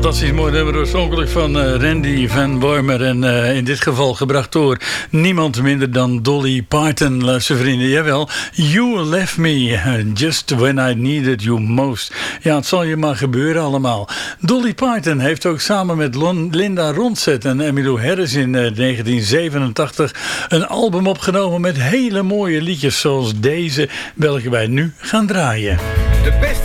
Fantastisch mooi nummer, oorspronkelijk van Randy van Boymer. En in dit geval gebracht door niemand minder dan Dolly Parton, luister vrienden. Jawel, You Left Me, Just When I Needed You Most. Ja, het zal je maar gebeuren allemaal. Dolly Parton heeft ook samen met Linda Ronstadt en Emmylou Harris in 1987 een album opgenomen met hele mooie liedjes zoals deze, welke wij nu gaan draaien. De beste